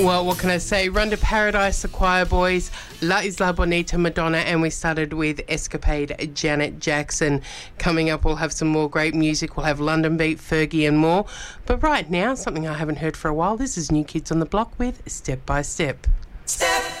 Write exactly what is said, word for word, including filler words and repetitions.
Well, what can I say? Run to Paradise, the Choir Boys, La Isla Bonita, Madonna, and we started with Escapade, Janet Jackson. Coming up, we'll have some more great music. We'll have London Beat, Fergie and more. But right now, something I haven't heard for a while, this is New Kids on the Block with Step by Step. Step